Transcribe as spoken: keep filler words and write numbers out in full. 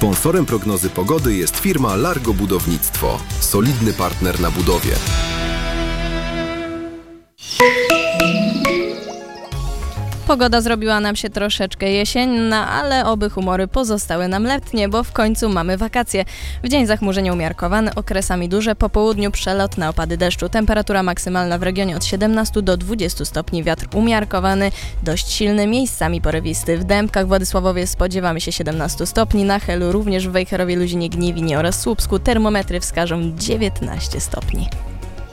Sponsorem prognozy pogody jest firma Largo Budownictwo. Solidny partner na budowie. Pogoda zrobiła nam się troszeczkę jesienna, ale oby humory pozostały nam letnie, bo w końcu mamy wakacje. W dzień zachmurzenie umiarkowane, okresami duże, po południu przelotne opady deszczu. Temperatura maksymalna w regionie od siedemnastu do dwudziestu stopni, wiatr umiarkowany, dość silny, miejscami porywisty. W Dębkach, Władysławowie spodziewamy się siedemnastu stopni, na Helu również w Wejherowie, Luzinie, Gniewinie oraz Słupsku termometry wskażą dziewiętnaście stopni.